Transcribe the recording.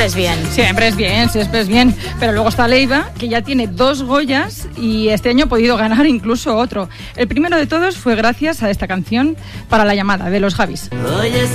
siempre es bien. Siempre es bien. Pero luego está Leiva, que ya tiene 2 Goyas y este año ha podido ganar incluso otro. El primero de todos fue gracias a esta canción, Para la llamada, de los Javis.